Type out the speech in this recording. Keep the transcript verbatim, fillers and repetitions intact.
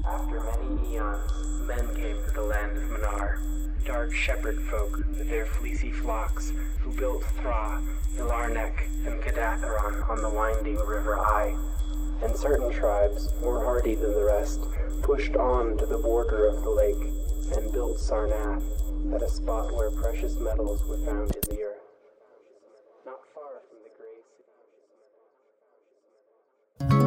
After many eons, men came to the land of Manar, dark shepherd folk with their fleecy flocks, who built Thra, Ilarnek, and Kadatheron on the winding River Ai. And certain tribes, more hardy than the rest, pushed on to the border of the lake and built Sarnath, at a spot where precious metals were found in the earth.